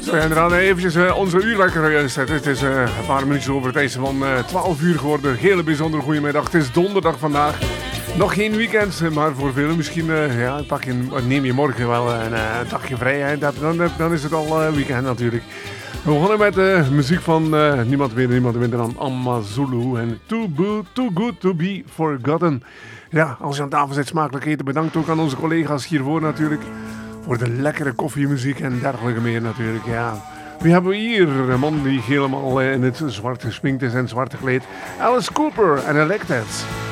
we gaan eraan eventjes onze uur lekker zetten. Het is een paar minuutjes over het tijd van 12 uur geworden. Hele bijzondere goedemiddag. Het is donderdag vandaag. Nog geen weekend, maar voor velen misschien neem je morgen wel een dagje vrij. Hè. Dan is het al weekend natuurlijk. We begonnen met muziek van niemand minder dan Amazulu en Too Good To Be Forgotten. Ja, als je aan tafel zit, smakelijk eten. Bedankt ook aan onze collega's hiervoor natuurlijk. Voor de lekkere koffiemuziek en dergelijke meer natuurlijk, ja. Wie hebben we hier? Een man die helemaal in het zwart gesminkt is en zwart gekleed. Alice Cooper en Elected.